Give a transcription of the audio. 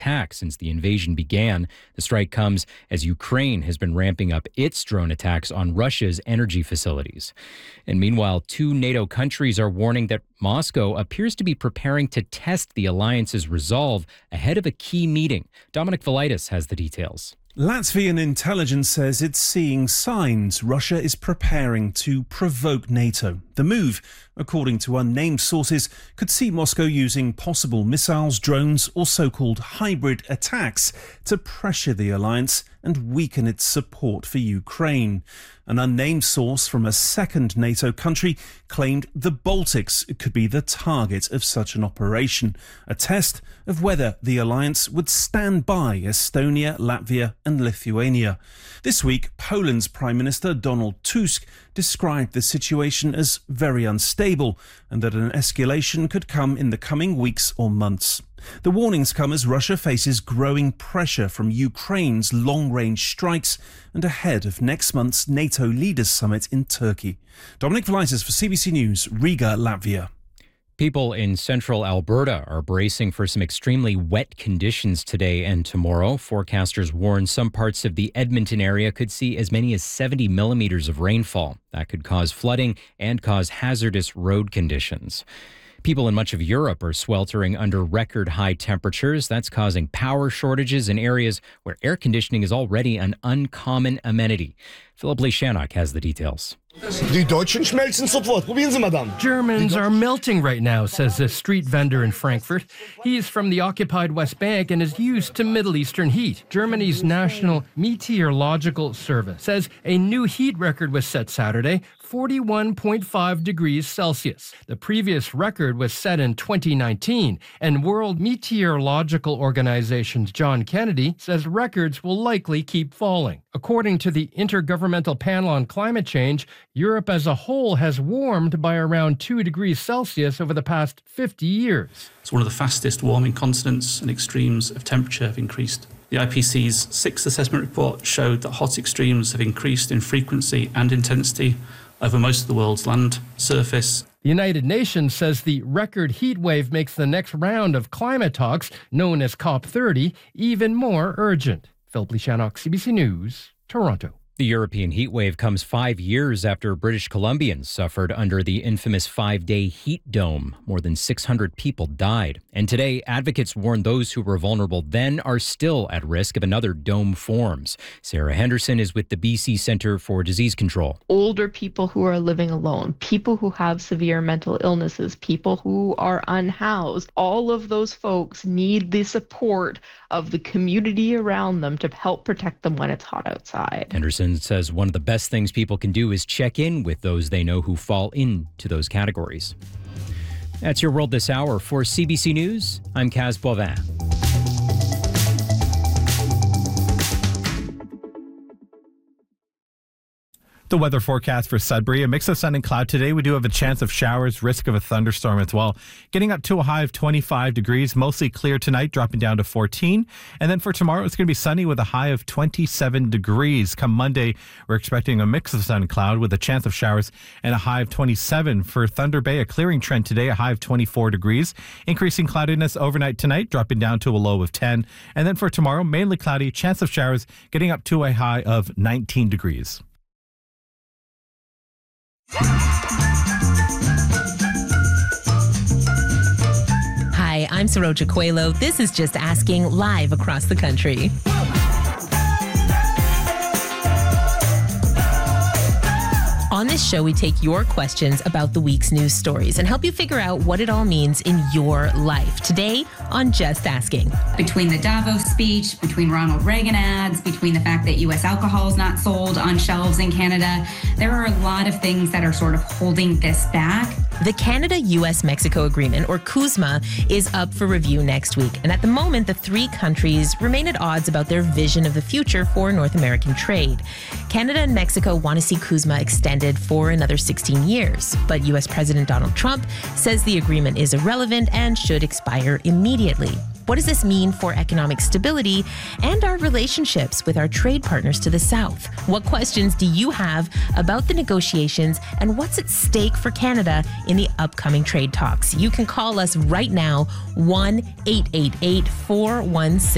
attacks since the invasion began. The strike comes as Ukraine has been ramping up its drone attacks on Russia's energy facilities. And meanwhile, 2 NATO countries are warning that Moscow appears to be preparing to test the alliance's resolve ahead of a key meeting. Dominic Velitis has the details. Latvian intelligence says it's seeing signs Russia is preparing to provoke NATO. The move, according to unnamed sources, could see Moscow using possible missiles, drones or so-called hybrid attacks to pressure the alliance and weaken its support for Ukraine. An unnamed source from a second NATO country claimed the Baltics could be the target of such an operation, a test of whether the alliance would stand by Estonia, Latvia and Lithuania. This week, Poland's Prime Minister Donald Tusk described the situation as very unstable and that an escalation could come in the coming weeks or months. The warnings come as Russia faces growing pressure from Ukraine's long-range strikes and ahead of next month's NATO Leaders Summit in Turkey. Dominic Velitis for CBC News, Riga, Latvia. People in central Alberta are bracing for some extremely wet conditions today and tomorrow. Forecasters warn some parts of the Edmonton area could see as many as 70 millimeters of rainfall. That could cause flooding and cause hazardous road conditions. People in much of Europe are sweltering under record high temperatures. That's causing power shortages in areas where air conditioning is already an uncommon amenity. Philip Lishanok has the details. Germans are melting right now, says a street vendor in Frankfurt. He's from the occupied West Bank and is used to Middle Eastern heat. Germany's National Meteorological Service says a new heat record was set Saturday, 41.5 degrees Celsius. The previous record was set in 2019, and World Meteorological Organization's John Kennedy says records will likely keep falling. According to the Intergovernmental Panel on Climate Change, Europe as a whole has warmed by around 2 degrees Celsius over the past 50 years. It's one of the fastest warming continents, and extremes of temperature have increased. The IPCC's 6th assessment report showed that hot extremes have increased in frequency and intensity over most of the world's land surface. The United Nations says the record heat wave makes the next round of climate talks, known as COP30, even more urgent. Philip Lishanok, CBC News, Toronto. The European heat wave comes 5 years after British Columbians suffered under the infamous 5-day heat dome. More than 600 people died. And today, advocates warn those who were vulnerable then are still at risk if another dome forms. Sarah Henderson is with the BC Centre for Disease Control. Older people who are living alone, people who have severe mental illnesses, people who are unhoused, all of those folks need the support of the community around them to help protect them when it's hot outside. Henderson says one of the best things people can do is check in with those they know who fall into those categories. That's your World This Hour. For CBC News, I'm Kaz Boivin. The weather forecast for Sudbury, a mix of sun and cloud today. We do have a chance of showers, risk of a thunderstorm as well. Getting up to a high of 25 degrees, mostly clear tonight, dropping down to 14. And then for tomorrow, it's going to be sunny with a high of 27 degrees. Come Monday, we're expecting a mix of sun and cloud with a chance of showers and a high of 27. For Thunder Bay, a clearing trend today, a high of 24 degrees. Increasing cloudiness overnight tonight, dropping down to a low of 10. And then for tomorrow, mainly cloudy, chance of showers, getting up to a high of 19 degrees. Hi, I'm Saroja Coelho. This is Just Asking, live across the country. On this show, we take your questions about the week's news stories and help you figure out what it all means in your life. Today on Just Asking. Between the Davos speech, between Ronald Reagan ads, between the fact that U.S. alcohol is not sold on shelves in Canada, there are a lot of things that are sort of holding this back. The Canada-US-Mexico Agreement, or CUSMA, is up for review next week. And at the moment, the three countries remain at odds about their vision of the future for North American trade. Canada and Mexico want to see CUSMA extended for another 16 years. But U.S. President Donald Trump says the agreement is irrelevant and should expire immediately. What does this mean for economic stability and our relationships with our trade partners to the South? What questions do you have about the negotiations and what's at stake for Canada in the upcoming trade talks? You can call us right now, 1-888-416